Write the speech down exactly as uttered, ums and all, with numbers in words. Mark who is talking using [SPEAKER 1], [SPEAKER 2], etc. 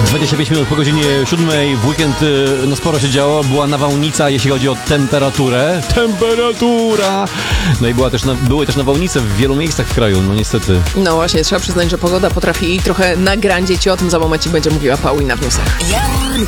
[SPEAKER 1] dwadzieścia pięć minut po godzinie siódmej. W weekend no sporo się działo. Była nawałnica, jeśli chodzi o temperaturę. Temperatura! No i była też na, były też nawałnice w wielu miejscach w kraju, no niestety.
[SPEAKER 2] No właśnie, trzeba przyznać, że pogoda potrafi trochę nagrać ci o tym za moment ci będzie mówiła Paulina w newsach.